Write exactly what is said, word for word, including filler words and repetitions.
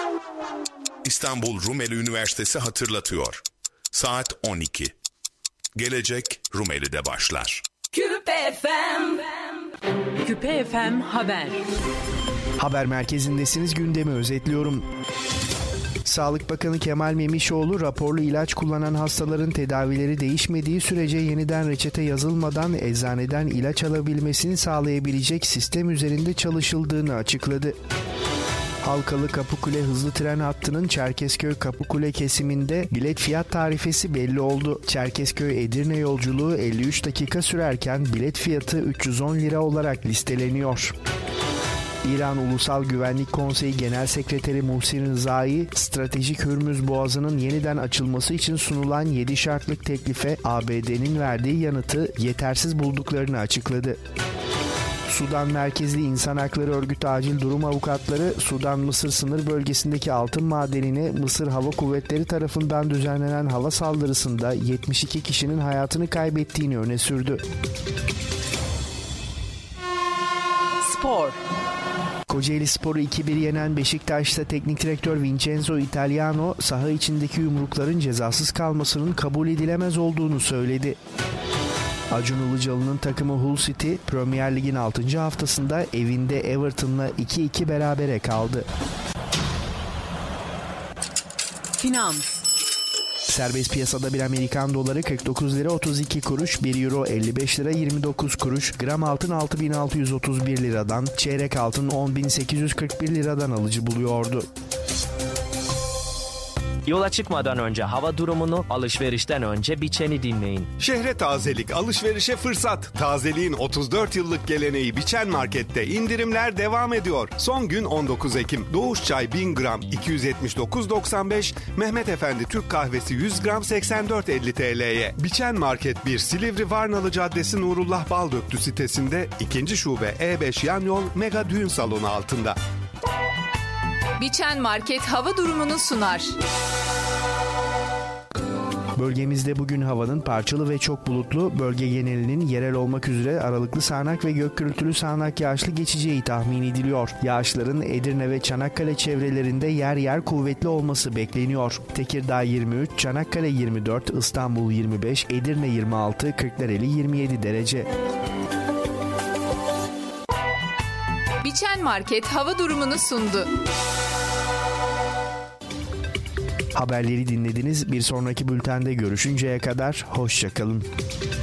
İstanbul Rumeli Üniversitesi hatırlatıyor. Saat on iki. Gelecek Rumeli'de başlar. Küpe F M. Küpe F M Haber. Haber merkezindesiniz, gündemi özetliyorum. Sağlık Bakanı Kemal Memişoğlu, raporlu ilaç kullanan hastaların tedavileri değişmediği sürece yeniden reçete yazılmadan eczaneden ilaç alabilmesini sağlayabilecek sistem üzerinde çalışıldığını açıkladı. Halkalı Kapıkule hızlı tren hattının Çerkezköy-Kapıkule kesiminde bilet fiyat tarifesi belli oldu. Çerkezköy-Edirne yolculuğu elli üç dakika sürerken bilet fiyatı üç yüz on lira olarak listeleniyor. İran Ulusal Güvenlik Konseyi Genel Sekreteri Muhsin Rızai, stratejik Hürmüz Boğazı'nın yeniden açılması için sunulan yedi şartlık teklife A B D'nin verdiği yanıtı yetersiz bulduklarını açıkladı. Sudan merkezli İnsan Hakları Örgütü Acil Durum Avukatları, Sudan-Mısır sınır bölgesindeki altın madenine Mısır Hava Kuvvetleri tarafından düzenlenen hava saldırısında yetmiş iki kişinin hayatını kaybettiğini öne sürdü. Spor. Kocaeli Spor'u iki bir yenen Beşiktaş'ta teknik direktör Vincenzo Italiano, saha içindeki yumrukların cezasız kalmasının kabul edilemez olduğunu söyledi. Acun Ilıcalı'nın takımı Hull City, Premier Lig'in altıncı haftasında evinde Everton'la iki iki berabere kaldı. Finans. Serbest piyasada bir Amerikan doları kırk dokuz lira otuz iki kuruş, bir euro elli beş lira yirmi dokuz kuruş, gram altın altı bin altı yüz otuz bir liradan, çeyrek altın on bin sekiz yüz kırk bir liradan alıcı buluyordu. Yola çıkmadan önce hava durumunu, alışverişten önce biçeni dinleyin. Şehre tazelik, alışverişe fırsat. Tazeliğin otuz dört yıllık geleneği Biçen Market'te indirimler devam ediyor. Son gün on dokuz Ekim. Doğuş çay bin gram iki yüz yetmiş dokuz doksan beş, Mehmet Efendi Türk kahvesi yüz gram seksen dört elli T L'ye. Biçen Market bir, Silivri Varnalı Caddesi Nurullah Baldöktü sitesinde, ikinci şube E beş yan yol Mega Düğün Salonu altında. Biçen Market hava durumunu sunar. Bölgemizde bugün havanın parçalı ve çok bulutlu, bölge genelinin yerel olmak üzere aralıklı sağanak ve gök gürültülü sağanak yağışlı geçeceği tahmin ediliyor. Yağışların Edirne ve Çanakkale çevrelerinde yer yer kuvvetli olması bekleniyor. Tekirdağ yirmi üç, Çanakkale yirmi dört, İstanbul yirmi beş, Edirne yirmi altı, Kırklareli yirmi yedi derece. Biçen Market hava durumunu sundu. Haberleri dinlediniz. Bir sonraki bültende görüşünceye kadar hoşça kalın.